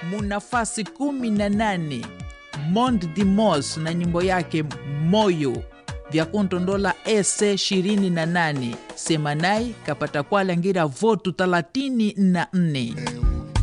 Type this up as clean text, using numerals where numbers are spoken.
munafasi 18 Monde Dimos na nyimbo yake Moyo vya kuntondola ese 28 Semanai kapata kwa langira votu 34.